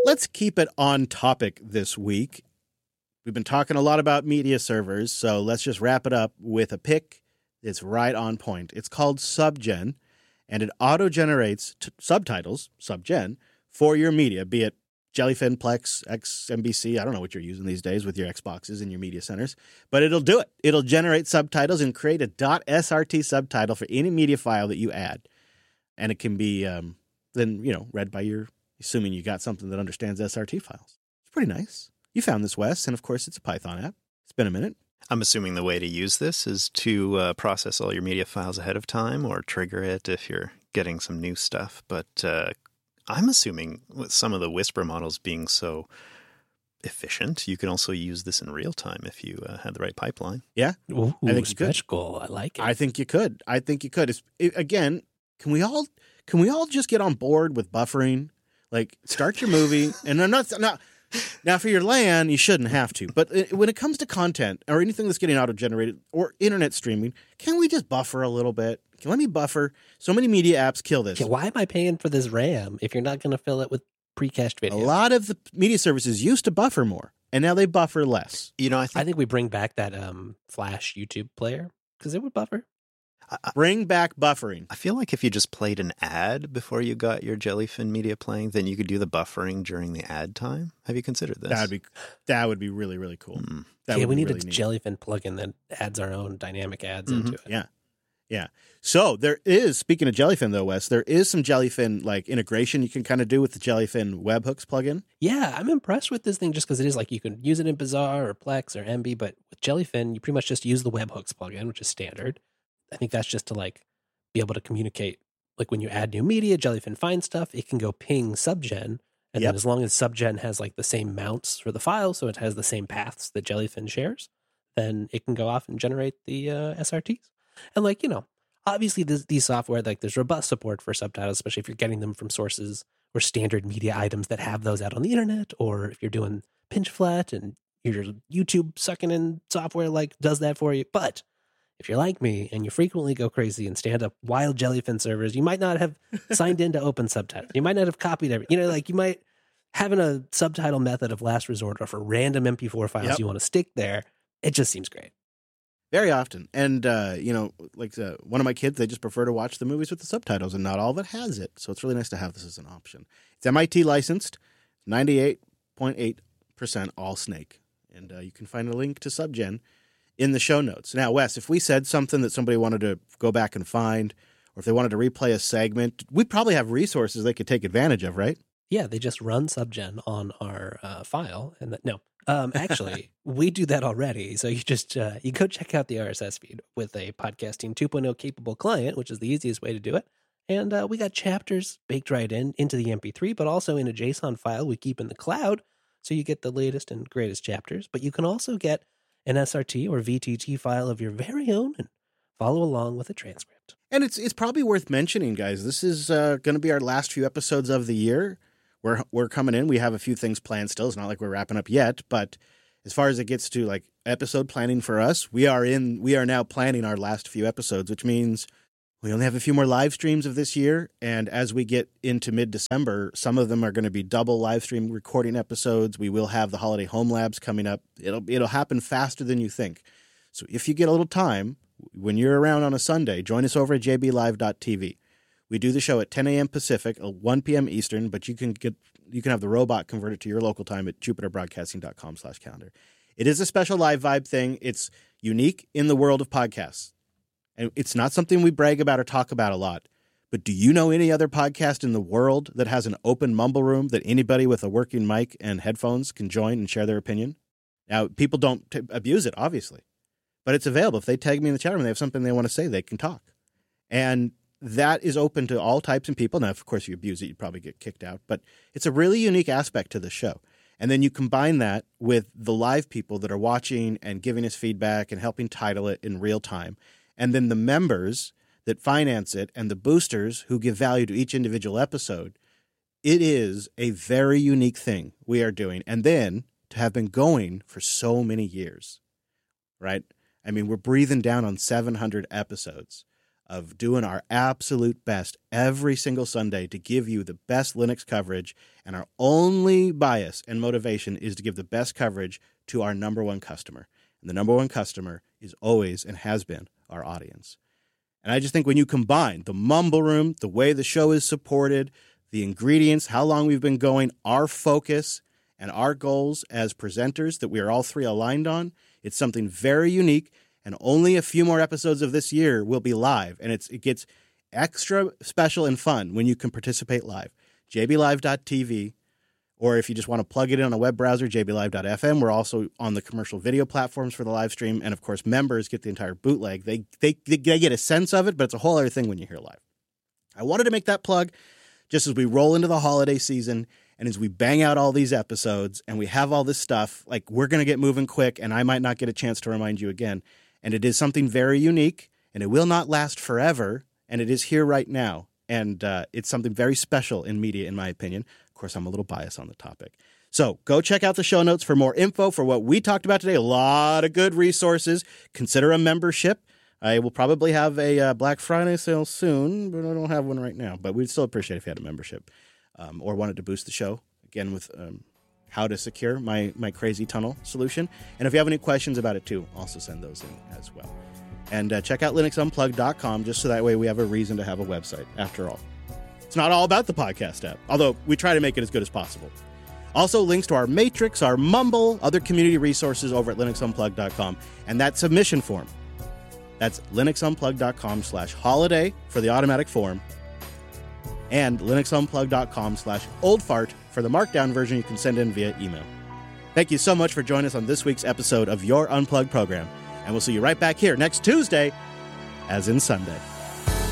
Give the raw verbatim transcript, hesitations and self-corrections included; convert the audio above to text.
Let's keep it on topic this week. We've been talking a lot about media servers, so let's just wrap it up with a pick that's right on point. It's called Subgen, and it auto-generates t- subtitles, Subgen, for your media, be it Jellyfin, Plex, X M B C. I don't know what you're using these days with your Xboxes and your media centers, but it'll do it. It'll generate subtitles and create a .srt subtitle for any media file that you add. And it can be um, then, you know, read by your, assuming you got something that understands S R T files. It's pretty nice. You found this, Wes, and of course it's a Python app. It's been a minute. I'm assuming the way to use this is to uh, process all your media files ahead of time or trigger it if you're getting some new stuff. But uh, I'm assuming with some of the Whisper models being so efficient, you can also use this in real time if you uh, had the right pipeline. Yeah, Ooh, I think you could. stretch goal. I like it. I think you could. I think you could. It's, it, again, can we all can we all just get on board with buffering? Like, start your movie, and I'm not not. Now, for your LAN, you shouldn't have to. But when it comes to content or anything that's getting auto-generated or internet streaming, can we just buffer a little bit? Can let me buffer. So many media apps kill this. Yeah, why am I paying for this RAM if you're not going to fill it with pre-cached video? A lot of the media services used to buffer more, and now they buffer less. You know, I think, I think we bring back that um, Flash YouTube player because it would buffer. I, Bring back buffering. I feel like if you just played an ad before you got your Jellyfin media playing, then you could do the buffering during the ad time. Have you considered this? That'd be that would be really really cool. Mm. That yeah, would we be need really a neat. Jellyfin plugin that adds our own dynamic ads Mhm. into it. Yeah. Yeah. So there is, speaking of Jellyfin though, Wes, there is some Jellyfin like integration you can kind of do with the Jellyfin webhooks plugin. Yeah, I'm impressed with this thing just because it is like you can use it in Bazaar or Plex or Emby, but with Jellyfin, you pretty much just use the webhooks plugin, which is standard. I think that's just to like be able to communicate. Like when you add new media, Jellyfin finds stuff, it can go ping Subgen. And Yep. then as long as Subgen has like the same mounts for the file, so it has the same paths that Jellyfin shares, then it can go off and generate the uh, S R Ts. And like, you know, obviously this, these software, like there's robust support for subtitles, especially if you're getting them from sources or standard media items that have those out on the internet, or if you're doing pinch flat and your YouTube sucking in software like does that for you. But if you're like me and you frequently go crazy and stand up wild Jellyfin servers, you might not have signed into Open Subtitles. You might not have copied every, you know, like you might having a subtitle method of last resort or for random M P four files Yep. you want to stick there. It just seems great. Very often. And, uh, you know, like uh, one of my kids, they just prefer to watch the movies with the subtitles, and not all of it has it. So it's really nice to have this as an option. It's M I T licensed, ninety-eight point eight percent all Snake. And uh, you can find a link to Subgen in the show notes. Now, Wes, if we said something that somebody wanted to go back and find, or if they wanted to replay a segment, we probably have resources they could take advantage of, right? Yeah, they just run Subgen on our uh, file. And that, no, um, actually, we do that already. So you just, uh, you go check out the R S S feed with a Podcasting two point oh capable client, which is the easiest way to do it. And uh, we got chapters baked right in into the M P three, but also in a JSON file we keep in the cloud. So you get the latest and greatest chapters, but you can also get an S R T or V T T file of your very own and follow along with a transcript. And it's it's probably worth mentioning, guys. This is uh, going to be our last few episodes of the year. We're we're coming in. We have a few things planned still. It's not like we're wrapping up yet, but as far as it gets to like episode planning for us, we are in. We are now planning our last few episodes, which means we only have a few more live streams of this year. And as we get into mid-December, some of them are going to be double live stream recording episodes. We will have the holiday home labs coming up. It'll it'll happen faster than you think. So if you get a little time, when you're around on a Sunday, join us over at j b live dot t v. We do the show at ten a.m. Pacific, one p.m. Eastern, but you can get you can have the robot converted to your local time at jupiter broadcasting dot com slash calendar. It is a special live vibe thing. It's unique in the world of podcasts. And it's not something we brag about or talk about a lot. But do you know any other podcast in the world that has an open mumble room that anybody with a working mic and headphones can join and share their opinion? Now, people don't t- abuse it, obviously. But it's available. If they tag me in the chat room and they have something they want to say, they can talk. And that is open to all types of people. Now, of course, you abuse it, you'd probably get kicked out. But it's a really unique aspect to the show. And then you combine that with the live people that are watching and giving us feedback and helping title it in real time. And then the members that finance it and the boosters who give value to each individual episode. It is a very unique thing we are doing. And then to have been going for so many years, right? I mean, we're breathing down on seven hundred episodes of doing our absolute best every single Sunday to give you the best Linux coverage, and our only bias and motivation is to give the best coverage to our number one customer. And the number one customer is always and has been our audience. And I just think when you combine the Mumble Room, the way the show is supported, the ingredients, how long we've been going, our focus, and our goals as presenters that we are all three aligned on, it's something very unique. And only a few more episodes of this year will be live. And it's it gets extra special and fun when you can participate live. j b live dot t v, or if you just want to plug it in on a web browser, j b live dot f m. We're also on the commercial video platforms for the live stream. And, of course, members get the entire bootleg. They, they, they get a sense of it, but it's a whole other thing when you hear live. I wanted to make that plug just as we roll into the holiday season and as we bang out all these episodes and we have all this stuff. Like, we're going to get moving quick, and I might not get a chance to remind you again. And it is something very unique, and it will not last forever, and it is here right now. And uh, it's something very special in media, in my opinion. Of course, I'm a little biased on the topic. So go check out the show notes for more info for what we talked about today. A lot of good resources. Consider a membership. I will probably have a uh, Black Friday sale soon, but I don't have one right now. But we'd still appreciate if you had a membership um, or wanted to boost the show, again, with um, how to secure my, my crazy tunnel solution. And if you have any questions about it, too, also send those in as well. And uh, check out linux unplugged dot com just so that way we have a reason to have a website, after all. It's not all about the podcast app, although we try to make it as good as possible. Also, links to our Matrix, our Mumble, other community resources over at linux unplugged dot com. And that submission form, that's linux unplugged dot com slash holiday for the automatic form, and linux unplugged dot com slash oldfart for the markdown version you can send in via email. Thank you so much for joining us on this week's episode of Your Unplugged program, and we'll see you right back here next Tuesday, as in Sunday.